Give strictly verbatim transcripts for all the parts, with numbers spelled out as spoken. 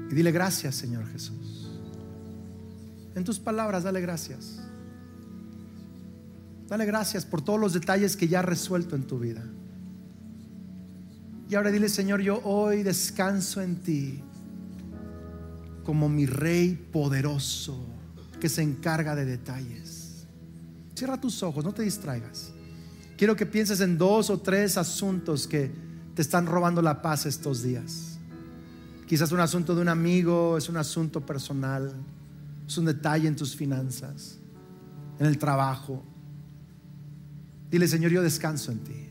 Y dile gracias, Señor Jesús. En tus palabras, dale gracias. Dale gracias por todos los detalles que ya has resuelto en tu vida. Y ahora dile: Señor, yo hoy descanso en ti como mi Rey poderoso que se encarga de detalles. Cierra tus ojos, no te distraigas. Quiero que pienses en dos o tres asuntos que te están robando la paz estos días. Quizás un asunto de un amigo, es un asunto personal, es un detalle en tus finanzas, en el trabajo. Dile: Señor, yo descanso en ti.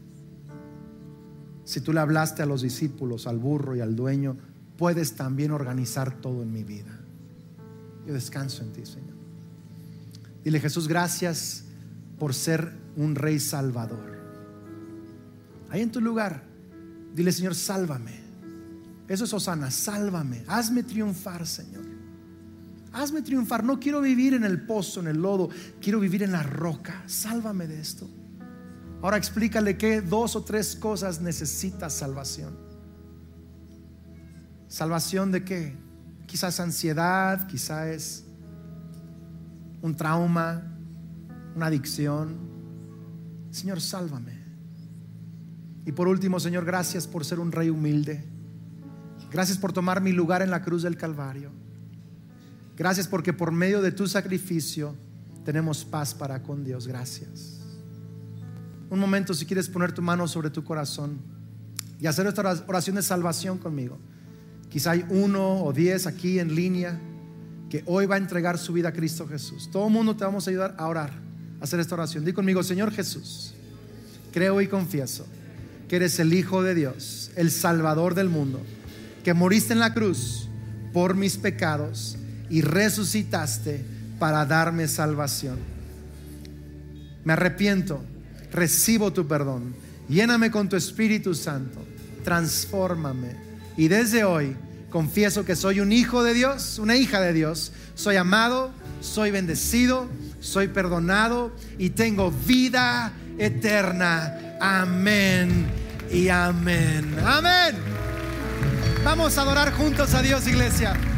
Si tú le hablaste a los discípulos, al burro y al dueño, puedes también organizar todo en mi vida. Yo descanso en ti, Señor. Dile: Jesús, gracias por ser un Rey salvador. Ahí en tu lugar, dile: Señor, sálvame. Eso es hosana, sálvame. Hazme triunfar, Señor. Hazme triunfar. No quiero vivir en el pozo, en el lodo. Quiero vivir en la roca. Sálvame de esto. Ahora explícale qué dos o tres cosas necesitas salvación. ¿Salvación de qué? Quizás ansiedad, quizás es un trauma, una adicción. Señor, sálvame. Y por último, Señor, gracias por ser un Rey humilde. Gracias por tomar mi lugar en la cruz del Calvario. Gracias porque por medio de tu sacrificio tenemos paz para con Dios. Gracias. Un momento, si quieres poner tu mano sobre tu corazón y hacer esta oración de salvación conmigo. Quizá hay uno o diez aquí en línea que hoy va a entregar su vida a Cristo Jesús. Todo el mundo te vamos a ayudar a orar, a hacer esta oración. Di conmigo: Señor Jesús, creo y confieso que eres el Hijo de Dios, el Salvador del mundo, que moriste en la cruz por mis pecados y resucitaste para darme salvación. Me arrepiento, recibo tu perdón, lléname con tu Espíritu Santo, transfórmame. Y desde hoy confieso que soy un hijo de Dios, una hija de Dios. Soy amado, soy bendecido, soy perdonado y tengo vida eterna. Amén y amén. Amén. Vamos a adorar juntos a Dios, iglesia.